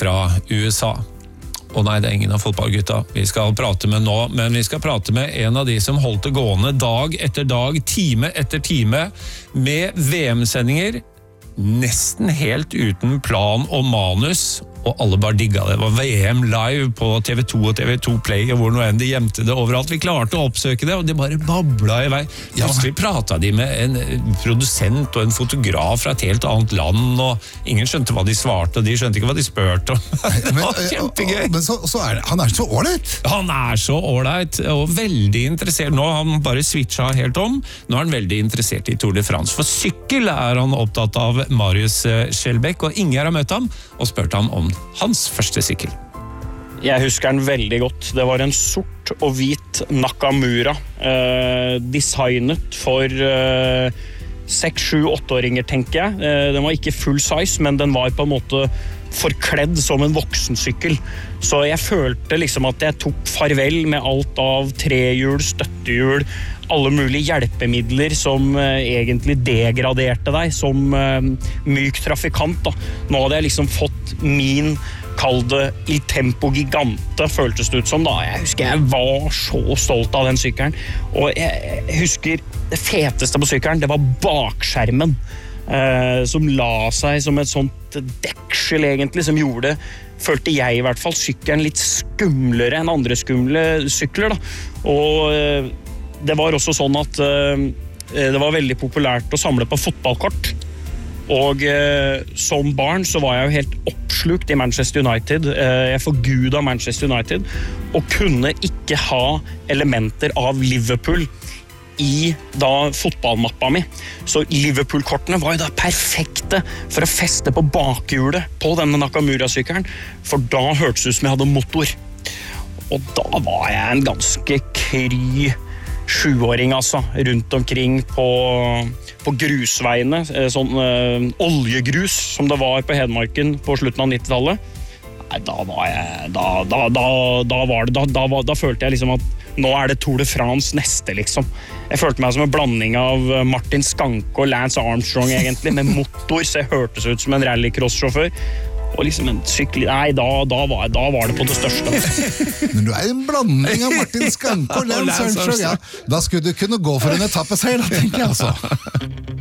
fra USA. Og nei, det ingen av fotballgutta vi skal prate med nå, men vi skal prate med en av de som holdt det gående dag etter dag, time etter time, med VM-sendinger, nesten helt uten plan og manus, og alle bare digget det. Det var VM live på TV2 og TV2 Play, og hvor nå enn de gjemte det overalt. Vi klarte å oppsøke det, og de bare bablet i vei. Plutselig pratet de med en produsent og en fotograf fra et helt annet land, og ingen skjønte hva de svarte, og de skjønte ikke hva de spørte om. Det var kjempegøy. Men så er det, han så ordentlig. Han så ordentlig, og veldig interessert. Nå har han bare switchet helt om. Nå er han veldig interessert i Tour de France. For sykkel er han opptatt av, Marius Skjelbæk, og Inger har møtt ham og spurt ham om hans første sykkel. Jeg husker den veldig godt. Det var en sort og hvit Nakamura, designet for 6-7-8-åringer, tenker jeg. Den var ikke full size, men den var på en måte forkledd som en voksensykkel. Så jeg følte liksom at jeg tok farvel med alt av trehjul, støttehjul, alle mulige hjelpemidler som egentlig degraderte deg som myk trafikant. Da. Nå hadde jeg liksom fått min, kall det Il Tempo Gigante, føltes det ut som. Da. Jeg husker jeg var så stolt av den sykkelen. Og jeg husker det feteste på sykkelen, det var bakskjermen. Som la seg som et sånt deksel egentlig, som gjorde, følte jeg i hvert fall, sykkelen litt skumlere enn andre skumle sykler. Da. Og det var også sånn at det var veldig populært å samle på fotballkort. Og som barn så var jeg jo helt oppslukt i Manchester United. Jeg forgudet Manchester United og kunne ikke ha elementer av Liverpool i da fotballmappa mi. Så Liverpool-kortene var jo da perfekte for å feste på bakhjulet på denne Nakamura-sykkelen, for da hørtes det ut som jeg hadde motor. Og da var jeg en ganske kry 7-åring, altså, rundt omkring på grusveiene, sånn oljegrus som det var på Hedmarken på slutten av 90-tallet. Da følte jeg liksom at nå er det Tour de France neste, liksom. Jeg følte meg som en blanding av Martin Skanke og Lance Armstrong, egentlig, med motor, så jeg hørtes ut som en rallycross-sjåfør. Og liksom en sykkel... Nei, da var det på det største. Men du er en blanding av Martin Skanke og Lance Armstrong, ja. Da skulle du kunne gå for en etappeseier, da, tenker jeg altså.